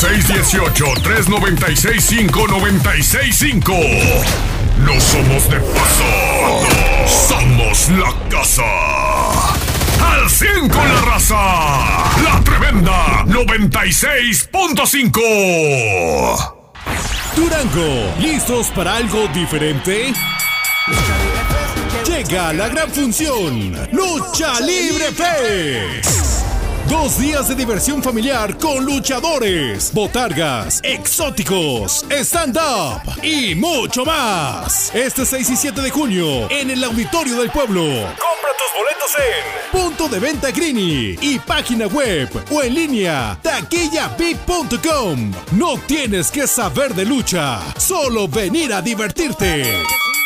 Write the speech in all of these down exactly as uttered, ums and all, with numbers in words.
seis uno ocho, tres nueve seis, cinco nueve seis cinco. No somos de paso. Somos la casa. Al cien con la raza. La tremenda noventa y seis punto cinco. Durango, ¿listos para algo diferente? Llega la gran función, Lucha Libre Fest. Dos días de diversión familiar con luchadores, botargas, exóticos, stand-up y mucho más. Este seis y siete de junio en el Auditorio del Pueblo. Compra tus boletos en Punto de Venta Greeny y página web o en línea taquilla vip punto com. No tienes que saber de lucha, solo venir a divertirte.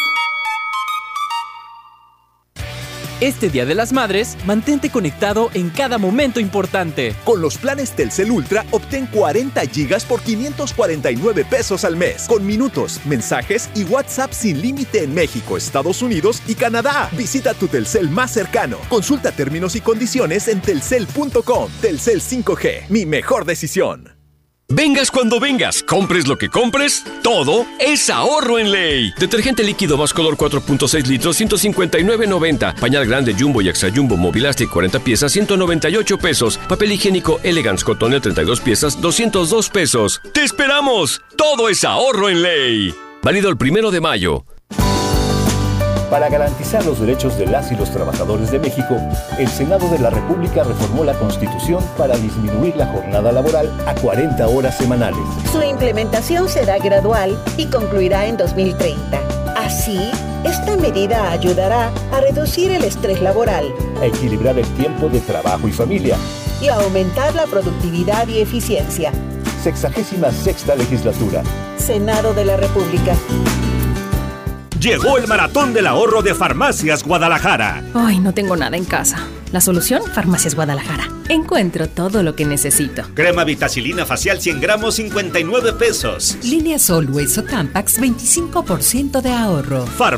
Este Día de las Madres, mantente conectado en cada momento importante. Con los planes Telcel Ultra, obtén cuarenta gigas por quinientos cuarenta y nueve pesos al mes, con minutos, mensajes y WhatsApp sin límite en México, Estados Unidos y Canadá. Visita tu Telcel más cercano. Consulta términos y condiciones en telcel punto com. Telcel cinco G, mi mejor decisión. Vengas cuando vengas, compres lo que compres, todo es ahorro en Ley. Detergente líquido más color cuatro punto seis litros, ciento cincuenta y nueve noventa. Pañal grande Jumbo y Extra Jumbo Movilastic cuarenta piezas, ciento noventa y ocho pesos. Papel higiénico Elegance Cotonel treinta y dos piezas, doscientos dos pesos. ¡Te esperamos! Todo es ahorro en Ley. Válido el primero de mayo. Para garantizar los derechos de las y los trabajadores de México, el Senado de la República reformó la Constitución para disminuir la jornada laboral a cuarenta horas semanales. Su implementación será gradual y concluirá en dos mil treinta. Así, esta medida ayudará a reducir el estrés laboral, a equilibrar el tiempo de trabajo y familia y a aumentar la productividad y eficiencia. Sexagésima sexta legislatura. Senado de la República. Llegó el Maratón del Ahorro de Farmacias Guadalajara. Ay, no tengo nada en casa. La solución, Farmacias Guadalajara. Encuentro todo lo que necesito. Crema vitacilina facial cien gramos, cincuenta y nueve pesos. Línea Always o Tampax, veinticinco por ciento de ahorro.